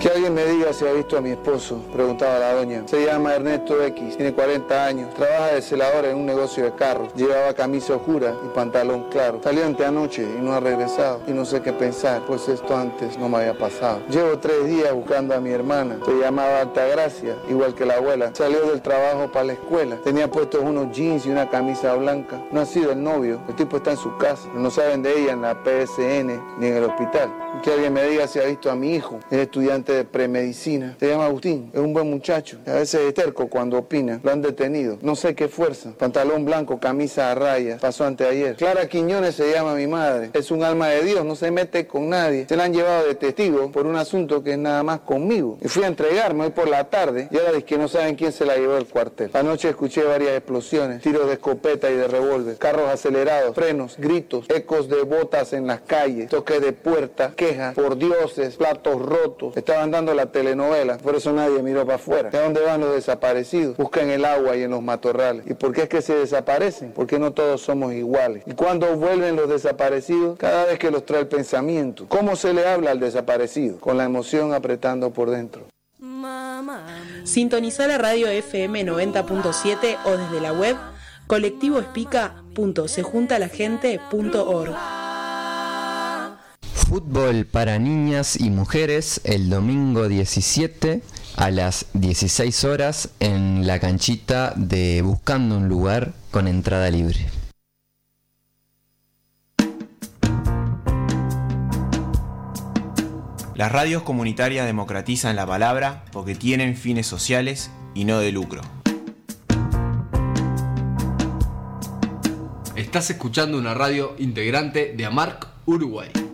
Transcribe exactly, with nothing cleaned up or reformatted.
Que alguien me diga si ha visto a mi esposo, preguntaba la doña. Se llama Ernesto X, tiene cuarenta años, trabaja de celador en un negocio de carros. Llevaba camisa oscura y pantalón claro. Salió anteanoche y no ha regresado. Y no sé qué pensar, pues esto antes no me había pasado. Llevo tres días buscando a mi hermana. Se llamaba Altagracia, igual que la abuela. Salió del trabajo para la escuela. Tenía puestos unos jeans y una camisa blanca. No ha sido el novio. El tipo está en su casa. No saben de ella en la P S N ni en el hospital. Que alguien me diga si ha visto a mi hijo. Es estudiante de premedicina. Se llama Agustín. Es un buen muchacho. A veces es terco cuando opina. Lo han detenido. No sé qué fuerza. Pantalón blanco, camisa a rayas. Pasó anteayer. Clara Quiñones se llama mi madre. Es un alma de Dios. No se mete con nadie. Se la han llevado de testigo por un asunto que es nada más conmigo. Y fui a entregarme hoy por la tarde. Y ahora es que no saben quién se la llevó al cuartel. Anoche escuché varias explosiones. Tiros de escopeta y de revólver. Carros acelerados. Frenos. Gritos. Ecos de botas en las calles. Toques de puerta. Quejas. Por dioses. Platos rotos. Estaban dando la telenovela. Por eso nadie miró para afuera. ¿De dónde van los desaparecidos? Buscan el agua y en los matorrales. ¿Y por qué es que se desaparecen? Porque no todos somos iguales. ¿Y cuándo vuelven los desaparecidos? Cada vez que los trae el pensamiento. ¿Cómo se le habla al desaparecido? Con la emoción apretando por dentro. Sintoniza la radio F M noventa punto siete o desde la web colectivo espica punto se junta la gente punto org. Fútbol para niñas y mujeres el domingo diecisiete a las dieciséis horas en la canchita de Buscando un Lugar con entrada libre. Las radios comunitarias democratizan la palabra porque tienen fines sociales y no de lucro. Estás escuchando una radio integrante de AMARC Uruguay.